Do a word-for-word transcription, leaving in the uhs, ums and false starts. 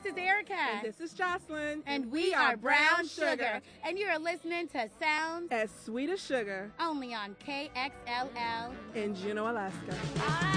is Erica. And this is Jocelyn. And we, we are Brown Sugar. Sugar. And you are listening to Sounds as Sweet as Sugar. Only on K X L L in Juneau, Alaska. I